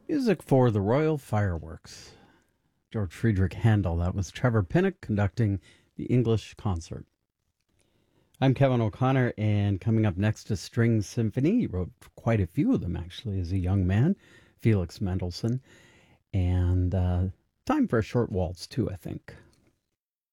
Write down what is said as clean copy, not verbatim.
Music for the Royal Fireworks. George Friedrich Handel. That was Trevor Pinnock conducting the English concert. I'm Kevin O'Connor, and coming up next is String Symphony. He wrote quite a few of them, actually, as a young man, Felix Mendelssohn. And time for a short waltz, too, I think.